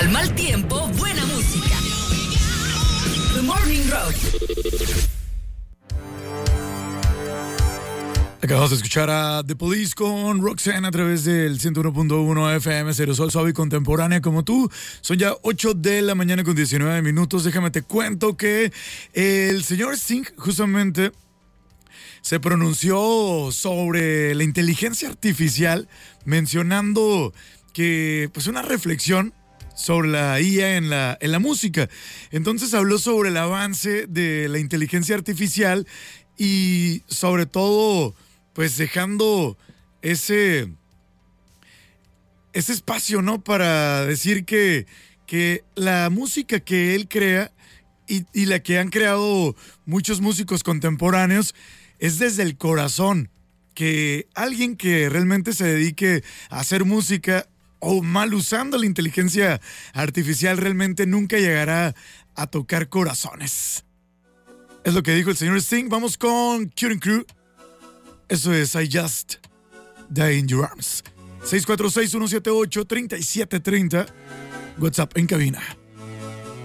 al mal tiempo, buena música. The Morning Rock. Acabamos de escuchar a The Police con Roxanne a través del 101.1 FM, Cero Sol, suave y contemporánea como tú. Son ya 8 de la mañana con 19 minutos. Déjame te cuento que el señor Sting justamente se pronunció sobre la inteligencia artificial, mencionando que pues una reflexión sobre la IA en la música. Entonces habló sobre el avance de la inteligencia artificial y sobre todo pues dejando ese espacio, ¿no? Para decir que la música que él crea y la que han creado muchos músicos contemporáneos es desde el corazón. Que alguien que realmente se dedique a hacer música o mal usando la inteligencia artificial realmente nunca llegará a tocar corazones. Es lo que dijo el señor Sting. Vamos con Cutting Crew. Eso es I Just Die in Your Arms. 646-178-3730. WhatsApp en cabina.